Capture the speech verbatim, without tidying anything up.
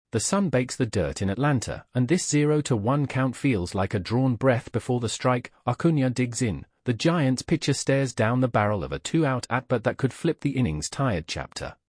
The sun bakes the dirt in Atlanta, and this zero to one count feels like a drawn breath before the strike. Acuna digs in. The Giants pitcher stares down the barrel of a two-out at-bat that could flip the inning's tired chapter.